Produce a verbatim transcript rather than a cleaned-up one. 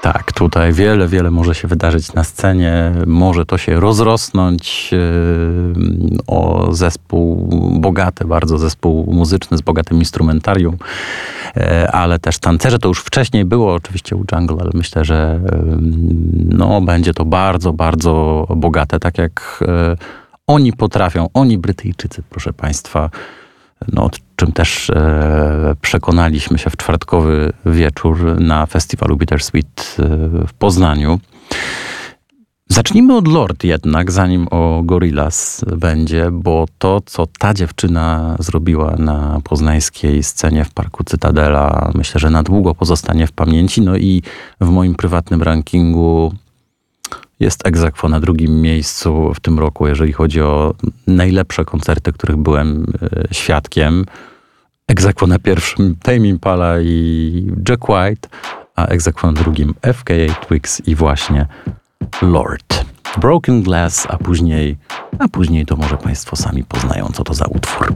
Tak, tutaj wiele, wiele może się wydarzyć na scenie. Może to się rozrosnąć yy, o zespół bogaty, bardzo zespół muzyczny z bogatym instrumentarium, yy, ale też tancerze. To już wcześniej było oczywiście u Jungle, ale myślę, że yy, no, będzie to bardzo, bardzo bogate. Tak jak yy, oni potrafią, oni Brytyjczycy, proszę Państwa, no, o czym też e, przekonaliśmy się w czwartkowy wieczór na festiwalu Bittersweet e, w Poznaniu. Zacznijmy od Lorde jednak, zanim o Gorillaz będzie, bo to, co ta dziewczyna zrobiła na poznańskiej scenie w Parku Cytadela, myślę, że na długo pozostanie w pamięci. No i w moim prywatnym rankingu jest ex aequo na drugim miejscu w tym roku, jeżeli chodzi o najlepsze koncerty, których byłem e, świadkiem. Ex aequo na pierwszym Tame Impala i Jack White, a ex aequo na drugim F K A Twigs i właśnie Lorde. Broken Glass, a później, a później to może Państwo sami poznają, co to za utwór.